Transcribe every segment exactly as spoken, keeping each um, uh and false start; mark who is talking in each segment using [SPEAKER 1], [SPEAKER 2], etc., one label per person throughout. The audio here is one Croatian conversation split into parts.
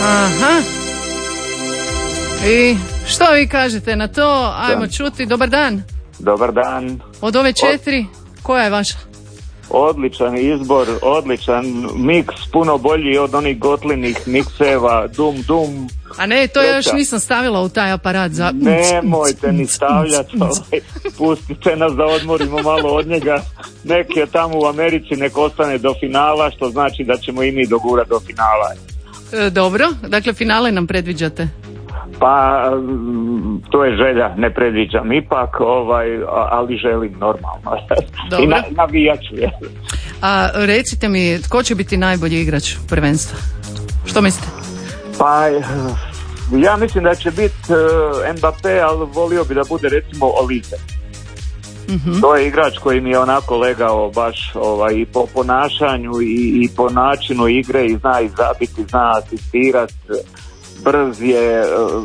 [SPEAKER 1] Aha. I što vi kažete na to? Ajmo čuti. Dobar dan.
[SPEAKER 2] Dobar dan.
[SPEAKER 1] Od ove četiri, koja je vaša?
[SPEAKER 2] Odličan izbor, odličan miks, puno bolji od onih gotlinih mikseva, dum dum.
[SPEAKER 1] A ne, to ja još nisam stavila u taj aparat za...
[SPEAKER 2] Nemojte ni stavljati, ovaj, pustite nas da odmorimo malo od njega. Nek je tamo u Americi, nek ostane do finala, što znači da ćemo i mi dogurati do finala.
[SPEAKER 1] E, dobro, dakle finale nam predviđate?
[SPEAKER 2] Pa, to je želja, ne predviđam ipak, ovaj, ali želim normalno. I na, navijat ću.
[SPEAKER 1] A recite mi, tko će biti najbolji igrač prvenstva? Što mislite?
[SPEAKER 2] Pa, ja mislim da će biti uh, Mbappé, ali volio bi da bude recimo Olise. Mm-hmm. To je igrač koji mi je onako legao baš ovaj, i po ponašanju i, i po načinu igre i zna i zabiti, zna asistirati. Brz je,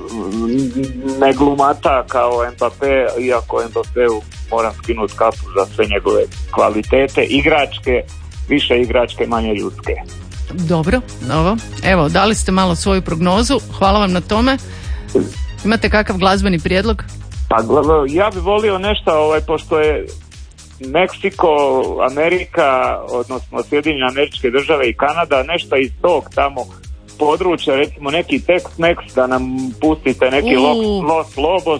[SPEAKER 2] ne glumata kao Mbappé, iako Mbappéu moram skinuti kapu za sve njegove kvalitete, igračke, više igračke, manje ljudske.
[SPEAKER 1] Dobro, ovo. Evo, dali ste malo svoju prognozu, hvala vam na tome. Imate kakav glazbeni prijedlog?
[SPEAKER 2] Pa ja bih volio nešto, ovaj, pošto je Meksiko, Amerika, odnosno Sjedinjene Američke Države i Kanada, nešto iz tog tamo područja, recimo neki Tex-Mex, da nam pustite neki uh. Los Lobos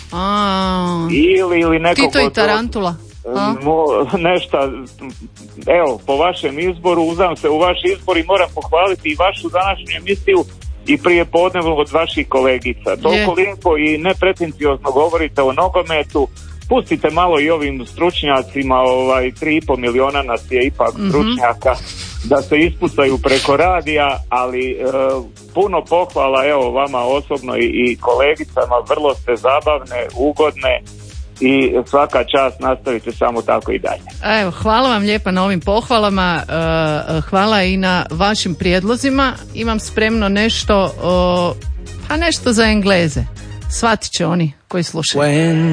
[SPEAKER 1] A.
[SPEAKER 2] ili, ili nekog
[SPEAKER 1] Tito i Tarantula
[SPEAKER 2] mo, nešto, evo, po vašem izboru, uzam se u vaš izbor i moram pohvaliti i vašu današnju emisiju i prije podnevu od vaših kolegica. Toliko lijepo i nepretenciozno govorite o nogometu. Pustite malo i ovim stručnjacima, ovaj, tri i po miliona nas je ipak mm-hmm. stručnjaka, da se ispucaju preko radija, ali e, puno pohvala, evo, vama osobno i, i kolegicama, vrlo ste zabavne, ugodne i svaka čast, nastavite samo tako i dalje.
[SPEAKER 1] Evo, hvala vam lijepa na ovim pohvalama, e, hvala i na vašim prijedlozima. Imam spremno nešto, o, pa nešto za Engleze. Shvatit će oni koji slušaju. When